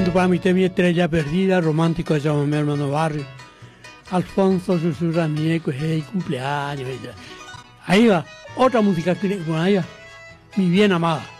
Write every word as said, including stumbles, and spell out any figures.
dedicando para mi, mi estrella perdida, romántico de mi hermano Barrio. Alfonso susurra mi eco, hey, cumpleaños. Ahí va, otra música, bueno, ahí va, mi bien amada.